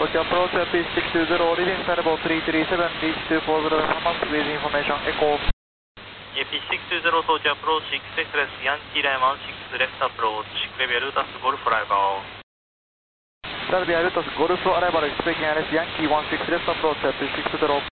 Tokyo approach AP620, leading Skyboat 337, reach 240 Hamas with information, echo. AP620 Tokyo approach 6 left, Yankee Lima 16 left approach, Serbia Lutas Golf arrival. Serbia Lutas Golf arrival, expecting LS Yankee 16 left approach, AP620.